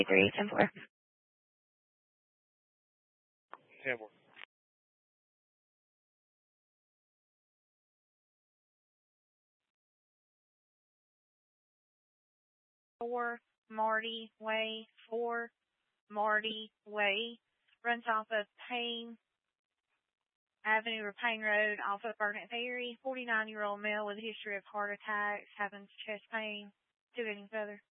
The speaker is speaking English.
3, 10-4. 10-4. Marty Way, 4 Marty Way, runs off of Payne Avenue or Payne Road off of Burnett Ferry. 49-year-old male with a history of heart attacks, having chest pain. 2 innings further.